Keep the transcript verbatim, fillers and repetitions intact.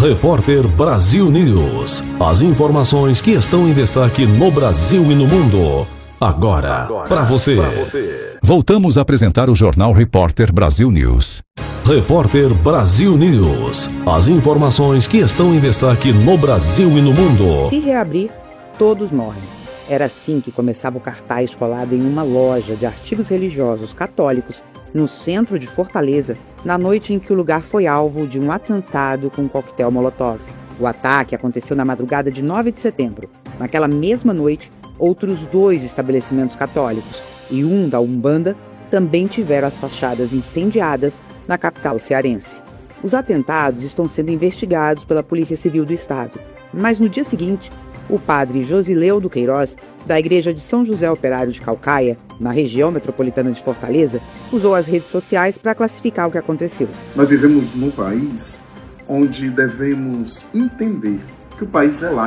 Repórter Brasil News. As informações que estão em destaque no Brasil e no mundo. Agora, Agora para você. você. Voltamos a apresentar o Jornal Repórter Brasil News. Repórter Brasil News. As informações que estão em destaque no Brasil e no mundo. Se reabrir, todos morrem. Era assim que começava o cartaz colado em uma loja de artigos religiosos católicos no centro de Fortaleza, na noite em que o lugar foi alvo de um atentado com um coquetel Molotov. O ataque aconteceu na madrugada de nove de setembro. Naquela mesma noite, outros dois estabelecimentos católicos e um da Umbanda também tiveram as fachadas incendiadas na capital cearense. Os atentados estão sendo investigados pela Polícia Civil do Estado, mas no dia seguinte, o padre Josileudo Queiroz, da Igreja de São José Operário de Caucaia, na região metropolitana de Fortaleza, usou as redes sociais para classificar o que aconteceu. Nós vivemos num país onde devemos entender que o país é laico.